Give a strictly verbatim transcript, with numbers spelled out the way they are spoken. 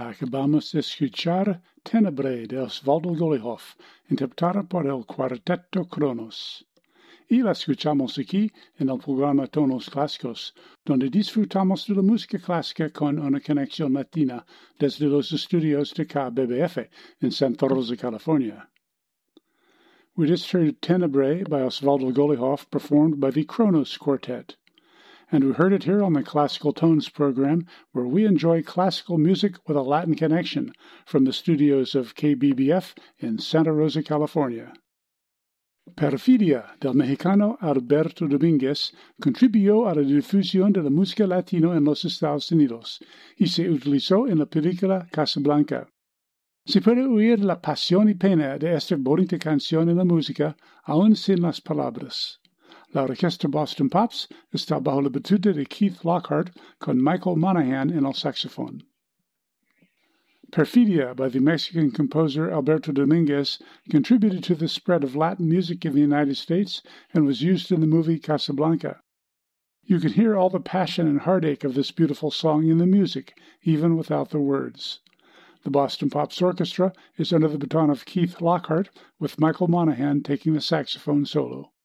Acabamos de escuchar Tenebrae de Osvaldo Golijov, interpretada por el Cuarteto Kronos. Y la escuchamos aquí en el programa Tonos Clásicos, donde disfrutamos de la música clásica con una conexión latina desde los estudios de K B B F en Santa Rosa, California. We just heard Tenebrae by Osvaldo Golijov performed by the Kronos Quartet. And we heard it here on the Classical Tones program, where we enjoy classical music with a Latin connection from the studios of K B B F in Santa Rosa, California. Perfidia del mexicano Alberto Domínguez contribuyó a la difusión de la música latino en los Estados Unidos y se utilizó en la película Casablanca. Se puede oír la pasión y pena de esta bonita canción en la música, aún sin las palabras. La orquesta Boston Pops está bajo la batuta de Keith Lockhart con Michael Monahan en el saxofón. Perfidia by the Mexican composer Alberto Domínguez contributed to the spread of Latin music in the United States and was used in the movie Casablanca. You can hear all the passion and heartache of this beautiful song in the music, even without the words. The Boston Pops Orchestra is under the baton of Keith Lockhart, with Michael Monahan taking the saxophone solo.